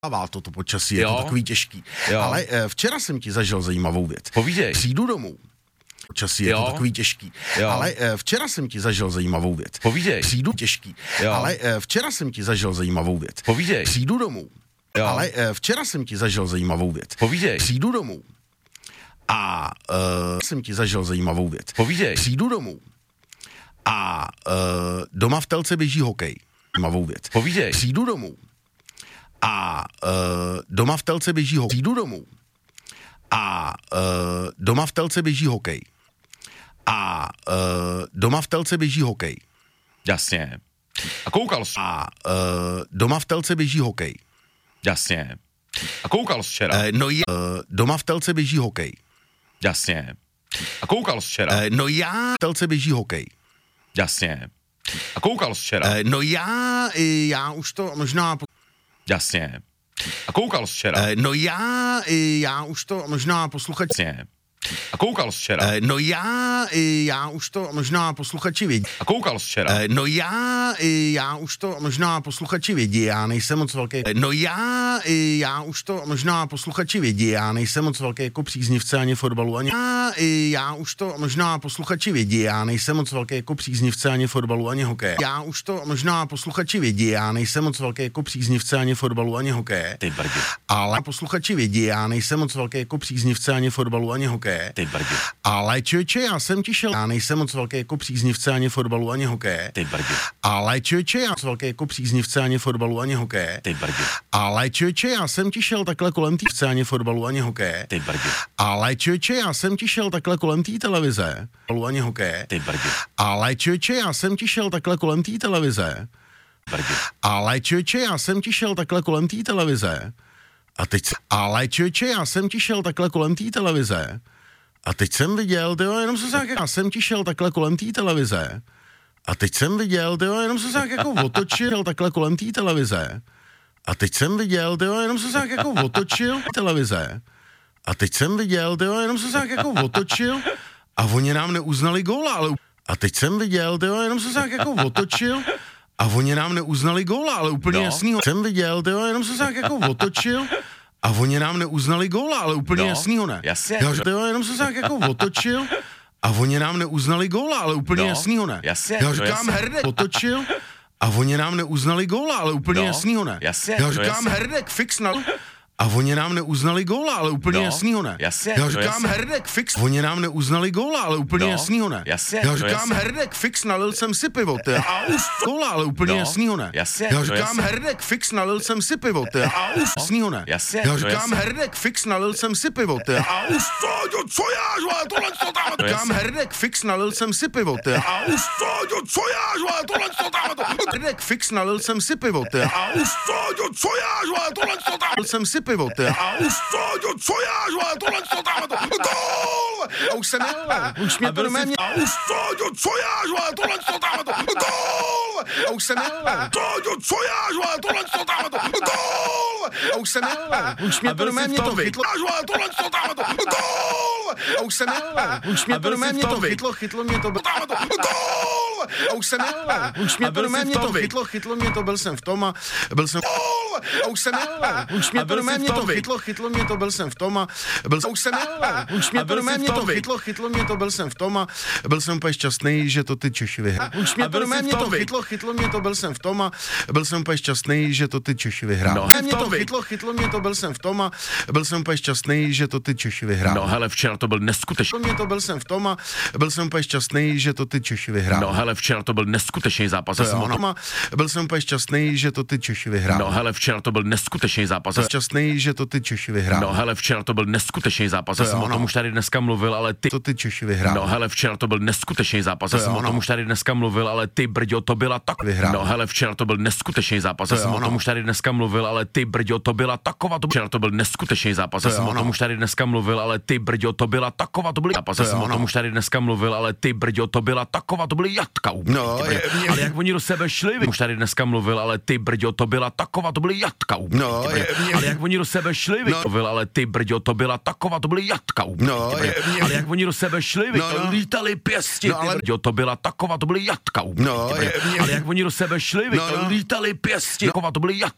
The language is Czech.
toto počasí, je to takový těžký. Ale včera jsem ti zažil zajímavou věc. Povídej. Přijdu domů. Počasí, je to takový těžký. Ale včera jsem ti zažil zajímavou věc. Povídej. Přijdu těžký. Ale včera jsem ti zažil zajímavou věc. Povídej. Přijdu domů. Ale včera jsem ti zažil zajímavou věc. Povídej. Přijdu domů. A jsem ti zažil zajímavou věc. Povídej. Přijdu domů. A doma v telce běží hokej. Zajímavou věc. Povídej. Přijdu domů. A doma v telce běží hokej. Přijdu domů. A doma v telce běží hokej. A doma v telce běží hokej. Jasně. A koukal jsi. A doma v telce běží hokej. Jasně. A koukal jsi včera. Doma v telce běží hokej. Jasně. A koukal jsi včera. V telce běží hokej. Jasně. A koukal jsi včera. Já už to možná... Jasně. A koukal jsi včera. Já už to možná posluchači... Jasně. A koukal jsi včera. Já už to možná posluchači vědí. A koukal jsi včera. Já už to možná posluchači vědí, já nejsem moc velký. Já už to možná posluchači vědí, já nejsem moc velký jako příznivce ani fotbalu, ani... Já už to možná posluchači vědí, já nejsem moc velký jako příznivce ani fotbalu, ani hokeje. Já už to možná posluchači vědí, já nejsem moc velký jako příznivce ani fotbalu, ani hokeje. Ty brdě. Ale posluchači vědí, já nejsem moc velký jako příznivce ani fotbalu, ani hokeje. Ty brdě. Ale člověče, já jsem ti šel, já nejsem moc velký jako příznivce ani fotbalu, ani hokeje. Ty brdě. Ale člověče, já jsem velký jako příznivce ani fotbalu, ani hokeje. Ty brdě. Ale člověče, já jsem ti šel takhle kolem té ani fotbalu, ani hokeje. Ty brdě. Ale člověče, já jsem ti šel takhle kolem té televize, fotbalu, ani hokeje. Ty brdě. Ale člověče, já jsem ti šel takhle kolem té televize. Brdě. Ale člověče, já jsem ti šel takhle kolem té televize. A teď ale člověče, já jsem ti šel takhle kolem té televize. A teď jsem viděl, jenom se tak, já jsem ti šel takhle kolem té televize. A teď jsem viděl, jenom se tak jako otočil takhle kolem té televize. A teď jsem viděl, jenom se tak jako otočil televize. A teď jsem viděl, jenom se tak jako otočil a oni nám neuznali góla, ale... A teď jsem viděl, jenom se tak jako otočil a oni nám neuznali góla, ale úplně jasnýho. Jsem viděl, jenom se tak jako otočil a oni nám neuznali góla, ale úplně jasnýho ne. Jasně. Jenom se tak jako otočil a oni nám neuznali góla, ale úplně jasnýho ne. Jasně. Já říkám, Herdek otočil a oni nám neuznali góla, ale úplně jasnýho ne. Jasně. Já říkám, Herdek fix na... A oni nám neuznali góla, ale úplně jasnýho ne. Jasně. Já říkám, Herdek fix... Oni nám neuznali góla, ale úplně jasnýho ne. Jasně. Já říkám, Herdek fix, nalil jsem si pivo, a už góla, ale úplně jasnýho ne. Jasně. Já říkám, Herdek fix, nalil jsem si pivo, a už jasnýho ne. Jasně. Já říkám, Herdek fix, nalil jsem si pivo, a už co já, žvá, tohle co tam. Říkám, Herdek fix, nalil jsem si pivo, a už co já, žvá, tohle co tam. Herdek fix, nalil jsem si pivo, a už co já, žvá, tohle co tam. Jsem si pivo, a už co já, žvá, tohle co tam. Gól! A už jsem jel, už mě to nemě. A už co já, žvá, tohle co tam. Gól! A už jsem jel, co já, žvá, tohle co tam. Gól! A už jsem jel, už mě to nemě to chytlo. A žvá, tohle co tam. Gól! A už jsem jel, už mě to nemě to chytlo mě to. Gól! A už jsem jel, už mě to nemě to chytlo mě to, byl jsem v tom a byl jsem. Gól! A už jsem jel, už mě to nemě to chytlo mě to, byl jsem v tom a byl jsem. Už jsem jel, už mě to nemě to chytlo mě to, byl jsem v tom a byl jsem úplně šťastný, že to ty Češi vyhráli. Už mě to nemě to chytlo mě to, byl jsem v tom a byl jsem úplně šťastný, že to ty Češi vyhráli. No, mě to chytlo mě to, byl jsem v tom a byl jsem úplně šťastný, že to ty Češi vyhráli. No hele, včera to byl neskutečný. Mě to byl jsem v tom a byl jsem úplně šťastný, že to ty Češi vyhráli. No hele, včera to byl neskutečný zápas. Byl jsem úplně šťastný, že to ty Češi vyhráli. No hele, včera to byl neskutečný zápas. Šťastný, že to ty Češi vyhráli. No hele, včera to byl neskutečný zápas. Já jsem o tom už tady dneska mluvil, ale ty... To ty Češi vyhráli. No hele, včera to byl neskutečný zápas. Já jsem o tom už tady dneska mluvil, ale ty brďo, to byla tak... Vyhráli. No hele, včera to byl neskutečný zápas. Já jsem o tom už tady dneska mluvil, ale ty brďo, to byla taková... Včera to byl neskutečný zápas. Já jsem o tom už tady dneska mluvil, ale ty brďo, to byla taková... To byl zápas. Já jsem o tom už tady dneska mluvil, ale ty brďo, to byla taková... To byly jatka úplně. No, ale jak oni do sebe šli, už tady dneska mluvil, ale ty brďo, to byla taková... To byly jatka úplně. No, ale jak oni do sebe šli, ale ty brďo, to byla taková... To byly jatka úplně. No, ale jak oni do sebe šli, lítali pěsti. No, ale... To byla taková... To byly jatka úplně. No, ale jak oni do sebe šli, lítali pěsti. Taková... To byly jatka.